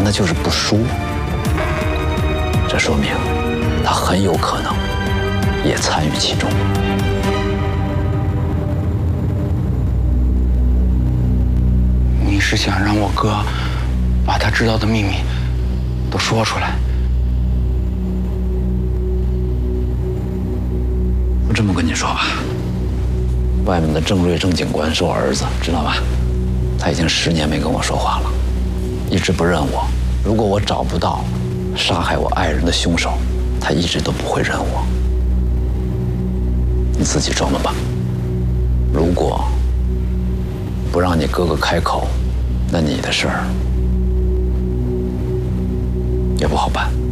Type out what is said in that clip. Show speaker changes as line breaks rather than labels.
但他就是不说，这说明他很有可能也参与其中。
你是想让我哥把他知道的秘密都说出来？
我这么跟你说吧，外面的郑瑞正警官是我儿子，知道吧？他已经10年没跟我说话了，一直不认我。如果我找不到杀害我爱人的凶手，他一直都不会认我。你自己琢磨吧。如果不让你哥哥开口，那你的事儿也不好办。